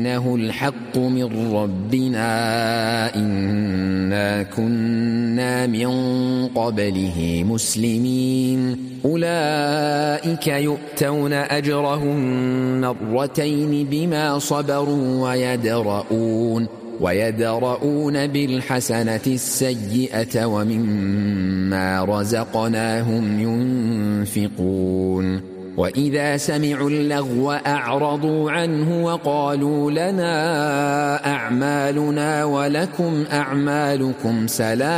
إنه الحق من ربنا إنا كنا من قبله مسلمين أولئك يؤتون أجرهم مرتين بما صبروا ويدرؤون بالحسنة السيئة ومما رزقناهم ينفقون وإذا سمعوا اللغو أعرضوا عنه وقالوا لنا أعمالنا ولكم أعمالكم سلام